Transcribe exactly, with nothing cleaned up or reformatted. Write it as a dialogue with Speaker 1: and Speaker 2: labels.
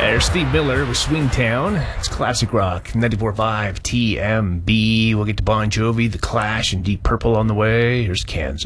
Speaker 1: There's Steve Miller with Swingtown. It's classic rock, ninety-four point five T M B. We'll get to Bon Jovi, The Clash, and Deep Purple on the way. Here's Kansas.